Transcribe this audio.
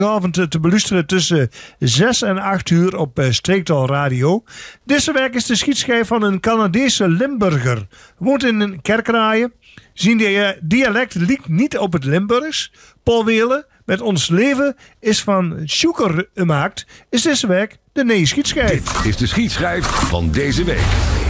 Te beluisteren tussen 6 en 8 uur op Streektaal Radio. Deze week is de schietschijf van een Canadese Limburger. Woont in een Kerkraaien. Zijn dialect lijkt niet op het Limburgs. Paul Weerle met Ons leven is van Sjoeker gemaakt. Is deze week de nee schietschijf. Dit is de schietschijf van deze week.